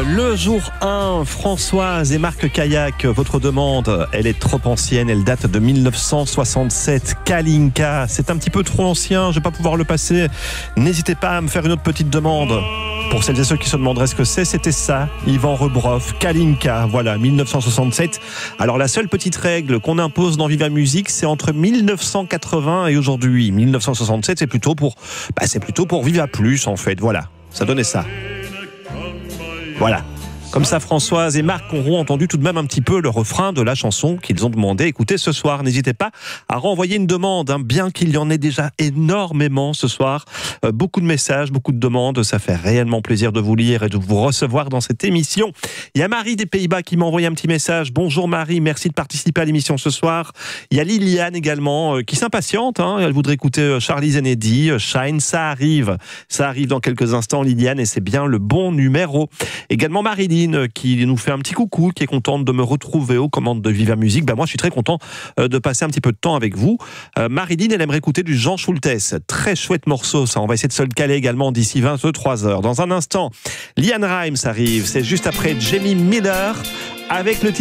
Le jour 1, Françoise et Marc Caillac, votre demande, elle est trop ancienne, elle date de 1967. Kalinka, c'est un petit peu trop ancien, je vais pas pouvoir le passer. N'hésitez pas à me faire une autre petite demande. Pour celles et ceux qui se demanderaient ce que c'est, c'était ça, Yvan Rebroff, Kalinka, voilà, 1967. Alors la seule petite règle qu'on impose dans Viva Musique, c'est entre 1980 et aujourd'hui. 1967, c'est plutôt pour Viva Plus en fait, voilà, ça donnait ça. Voilà. Comme ça, Françoise et Marc auront entendu tout de même un petit peu le refrain de la chanson qu'ils ont demandé écouter ce soir. N'hésitez pas à renvoyer une demande, bien qu'il y en ait déjà énormément ce soir. Beaucoup de messages, beaucoup de demandes. Ça fait réellement plaisir de vous lire et de vous recevoir dans cette émission. Il y a Marie des Pays-Bas qui m'a envoyé un petit message. Bonjour Marie, merci de participer à l'émission ce soir. Il y a Liliane également qui s'impatiente. Elle voudrait écouter Charlie Zenedi, Shine. Ça arrive dans quelques instants, Liliane, et c'est bien le bon numéro. Également Marilyn qui nous fait un petit coucou, qui est contente de me retrouver aux commandes de Viva Musique. Moi, je suis très content de passer un petit peu de temps avec vous. Marilyn, elle aimerait écouter du Jean Schultes. Très chouette morceau, ça. On va essayer de se le caler également d'ici 23 heures. Dans un instant, Lian Rimes arrive. C'est juste après Jamie Miller avec le titre